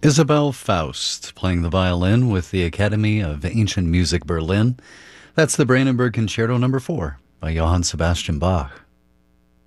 Isabel Faust playing the violin with the Academy of Ancient Music Berlin. That's the Brandenburg Concerto No. 4 by Johann Sebastian Bach.